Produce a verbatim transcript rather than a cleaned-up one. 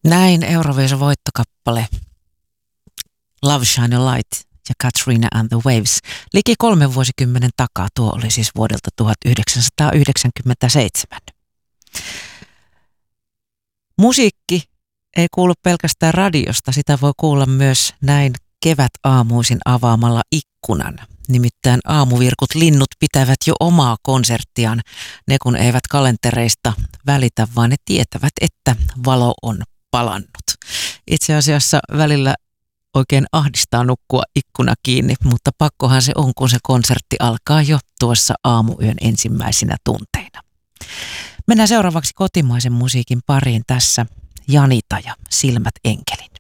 Näin Euroviisu-voittokappale Love Shine a Light ja Katrina and the Waves. Liki kolmen vuosikymmenen takaa, tuo oli siis vuodelta tuhatyhdeksänsataayhdeksänkymmentäseitsemän. Musiikki ei kuulu pelkästään radiosta, sitä voi kuulla myös näin kevätaamuisin avaamalla ikkunan. Nimittäin aamuvirkut linnut pitävät jo omaa konserttiaan, ne kun eivät kalentereista välitä, vaan ne tietävät, että valo on palannut. Itse asiassa välillä oikein ahdistaa nukkua ikkuna kiinni, mutta pakkohan se on, kun se konsertti alkaa jo tuossa aamuyön ensimmäisinä tunteina. Mennään seuraavaksi kotimaisen musiikin pariin tässä Janita ja Silmät enkelin.